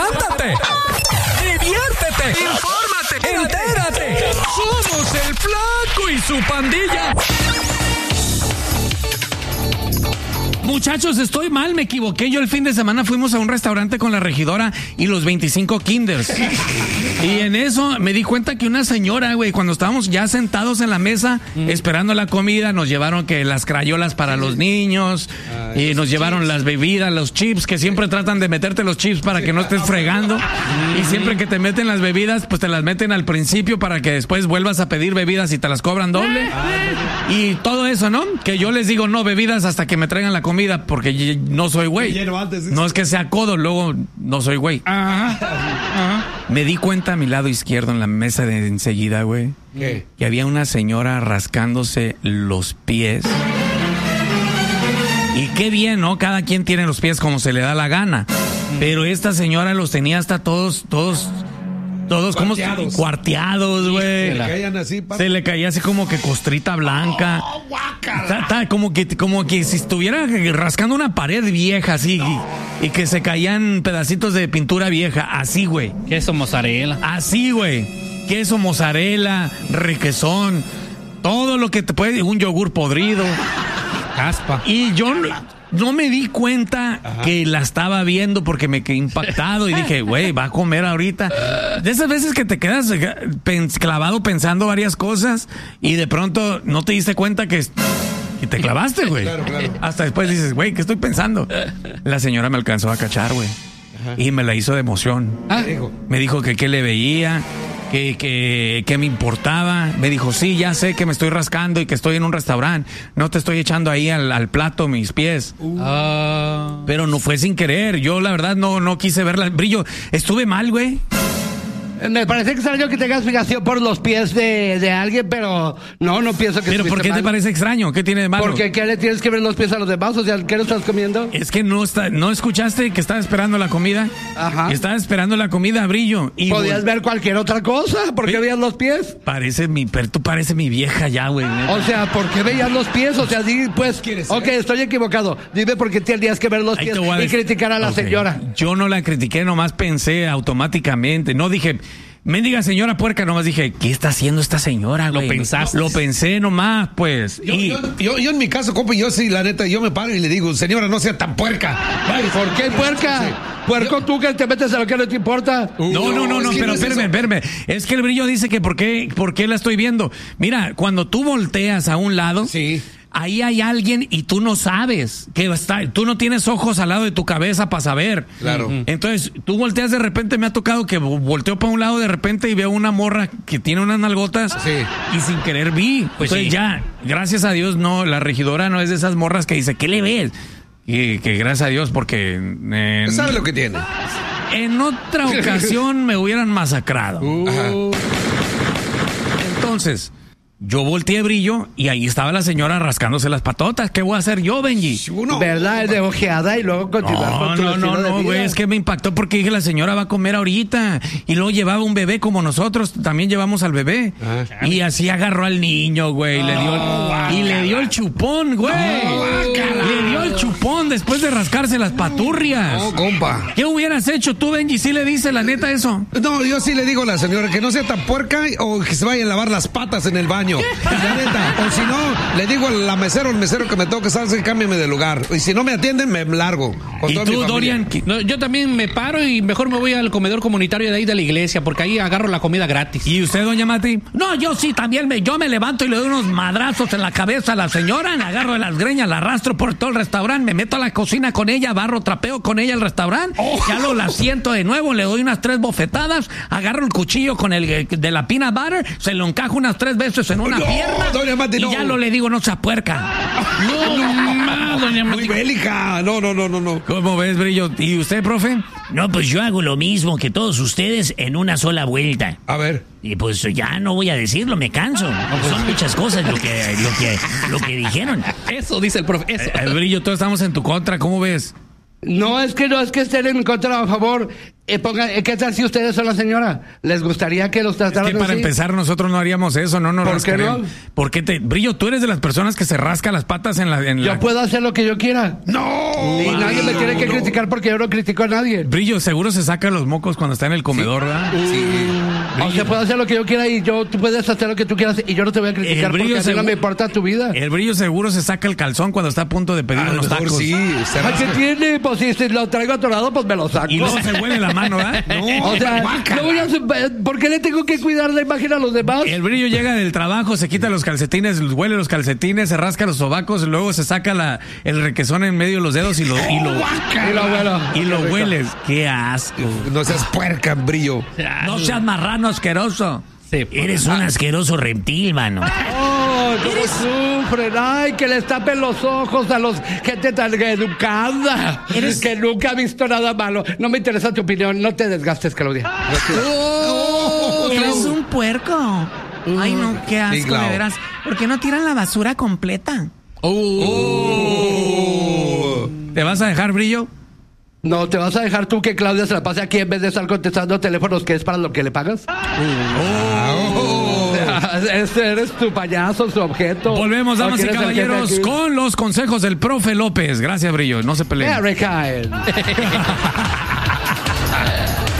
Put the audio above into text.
levántate, diviértete, infórmate, entérate. Somos el Flaco y su pandilla. Muchachos, estoy mal, me equivoqué. Yo el fin de semana fuimos a un restaurante con la regidora y los 25 kinders. Y en eso me di cuenta que una señora, güey, cuando estábamos ya sentados en la mesa esperando la comida, nos llevaron que las crayolas para los niños y nos llevaron las bebidas, los chips, que siempre tratan de meterte los chips para que no estés fregando. Y siempre que te meten las bebidas, pues te las meten al principio para que después vuelvas a pedir bebidas y te las cobran doble. Y todo eso, ¿no? Que yo les digo no bebidas hasta que me traigan la comida, porque no soy güey. No es que sea codo, luego no soy güey. Me di cuenta a mi lado izquierdo en la mesa de enseguida, güey, que había una señora rascándose los pies. Y qué bien, ¿no? Cada quien tiene los pies como se le da la gana. Pero esta señora los tenía hasta todos como cuarteados, güey. Se le caía así como que costrita blanca. Como que si estuviera rascando una pared vieja, así. Y que se caían pedacitos de pintura vieja, así, güey. Queso mozzarella. Así, güey. Queso mozzarella, requesón, todo lo que te puede, un yogur podrido. Caspa. Y yo no me di cuenta que la estaba viendo porque me quedé impactado y dije, güey, va a comer ahorita. De esas veces que te quedas clavado pensando varias cosas y de pronto no te diste cuenta que te clavaste, güey. Claro. Hasta después dices, güey, ¿qué estoy pensando? La señora me alcanzó a cachar, güey. Y me la hizo de emoción. Me dijo que qué le veía, que me importaba. Me dijo, sí, ya sé que me estoy rascando y que estoy en un restaurante. No te estoy echando ahí al plato mis pies. Pero no fue sin querer. Yo, la verdad, no quise verla. Brillo, estuve mal, güey. Me parece extraño que tengas fijación por los pies de alguien, pero no pienso que. ¿Pero por qué mal te parece extraño? ¿Qué tiene de malo? Porque ¿qué le tienes que ver los pies a los demás? O sea, ¿qué no estás comiendo? Es que no escuchaste que estaba esperando la comida. Estaba esperando la comida, Brillo. Y podías ver cualquier otra cosa. ¿Por qué veías los pies? Tú pareces mi vieja ya, güey. O sea, ¿por qué veías los pies? O sea, pues, ok, estoy equivocado. Dime por qué tenías que ver los pies y criticar a la señora. Yo no la critiqué, nomás pensé automáticamente. No dije, mendiga señora puerca, nomás dije, ¿qué está haciendo esta señora, güey? Lo pensaste. Lo pensé nomás, pues. Yo en mi caso, compa, yo sí, la neta, yo me paro y le digo, señora, no sea tan puerca. ¿Por qué puerca? Sí. Puerco, tú que te metes a lo que no te importa. No, pero espérame. Es que el Brillo dice que ¿por qué la estoy viendo? Mira, cuando tú volteas a un lado, ahí hay alguien y tú no sabes que tú no tienes ojos al lado de tu cabeza para saber. Claro. Entonces, tú volteas de repente, me ha tocado que volteo para un lado de repente y veo una morra que tiene unas nalgotas y sin querer vi. Pues entonces ya, gracias a Dios, no, la regidora no es de esas morras que dice, ¿qué le ves? Y que gracias a Dios porque... ¿Sabe lo que tiene? En otra ocasión me hubieran masacrado. Entonces, yo volteé, Brillo, y ahí estaba la señora rascándose las patotas. ¿Qué voy a hacer yo, Benji? ¿Verdad? Es de ojeada y luego continuar con tu estilo de vida. Güey, es que me impactó porque dije, la señora va a comer ahorita. Y luego llevaba un bebé como nosotros, también llevamos al bebé. Y así agarró al niño, güey, le dio el chupón, güey. Le dio el chupón después de rascarse las paturrias. No, compa. ¿Qué hubieras hecho tú, Benji? ¿Sí le dices la neta eso? No, yo sí le digo a la señora que no sea tan puerca o que se vaya a lavar las patas en el baño. La neta. O si no, le digo al mesero que me toque salsa y cámbiame de lugar. Y si no me atienden, me largo. ¿Y tú, Dorian? No, yo también me paro y mejor me voy al comedor comunitario de ahí de la iglesia, porque ahí agarro la comida gratis. ¿Y usted, doña Mati? No, yo sí, también yo me levanto y le doy unos madrazos en la cabeza a la señora, le agarro de las greñas, la arrastro por todo el restaurante, me meto a la cocina con ella, barro, trapeo con ella el restaurante, ya la siento de nuevo, le doy unas 3 bofetadas, agarro el cuchillo con el de la peanut butter, se lo encajo unas 3 veces en una pierna doña Mati, y ya le digo, no sea puerca. Doña Mati. Muy bélica. No. ¿Cómo ves, Brillo? ¿Y usted, profe? No, pues yo hago lo mismo que todos ustedes en una sola vuelta. A ver. Y pues ya no voy a decirlo, me canso. Son muchas cosas lo que dijeron. Eso dice el profe. Brillo, todos estamos en tu contra, ¿cómo ves? No es que estén en contra o a favor. ¿Qué tal si ustedes son la señora? ¿Les gustaría que los trataran Es que para así? empezar nosotros no haríamos eso, no nos ¿Por qué rascaríamos. no? Porque Brillo, tú eres de las personas que se rasca las patas en la... Yo puedo hacer lo que yo quiera. ¡No! Y nadie me tiene que criticar porque yo no critico a nadie. Brillo, seguro se saca los mocos cuando está en el comedor, ¿verdad? O sea, puedo hacer lo que yo quiera y tú puedes hacer lo que tú quieras y yo no te voy a criticar porque a mí no me importa tu vida. El Brillo seguro se saca el calzón cuando está a punto de pedir A lo unos mejor tacos. sí. se Ay, ¿qué rasca. tiene? Pues si lo traigo atorado, pues me lo saco. Y luego se huele la mano, ¿verdad? O sea, no voy ¿por qué le tengo que cuidar la imagen a los demás? El Brillo llega del trabajo, se quita los calcetines, huele los calcetines, se rasca los sobacos, luego se saca el requesón en medio de los dedos y lo hueles. ¡Qué asco! No seas puerca, Brillo. No seas marrano asqueroso. Sí. Eres un asqueroso reptil, mano. ¡Oh, cómo sufren! ¡Ay, que les tapen los ojos a los gente tan educada! Que nunca ha visto nada malo. No me interesa tu opinión. No te desgastes, Claudia. Eres un puerco. Ay, no, qué asco, Clau. de veras. ¿Por qué no tiran la basura completa? ¿Te vas a dejar, Brillo? No, ¿te vas a dejar tú que Claudia se la pase aquí en vez de estar contestando teléfonos que es para lo que le pagas? Eres tu payaso, su objeto. Volvemos, ¿O damas y quieres el jefe caballeros, aquí? con los consejos del profe López. Gracias, Brillo. No se peleen. Eric Kyle.